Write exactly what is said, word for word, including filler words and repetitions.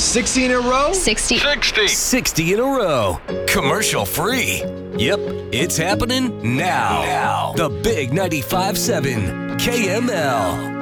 sixty in a row? sixty. sixty. sixty in a row. Commercial free. Yep, it's happening now. Now. The Big ninety-five seven K M L.